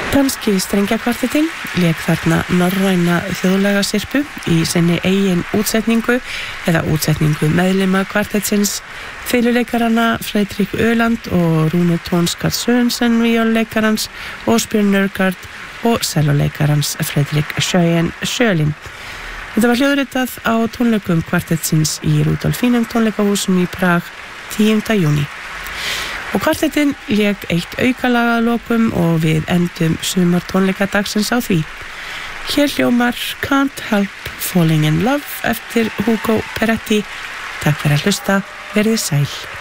Danski strengjakvartettinn lék þarna norræna þjóðlega sirpu í sinni eigin útsetningu eða útsetningu meðlima kvartettsins, fiðluleikarana Fredrik Öland og Rune Tonskar Sørensen, víóluleikarans Åsbjørn Nørgaard og selloleikarans Fredrik Sjølin. Þetta var hljóðritað á tónleikum kvartettsins í Rudolfinum tónleikahúsum í Prag 10. júní. Og kvartettinn lék eitt aukalaga að lokum og við endum sumar tónleikadagsins á því. Hér hljómar Can't Help Falling in Love eftir Hugo Peretti. Takk fyrir að hlusta, verið sæl.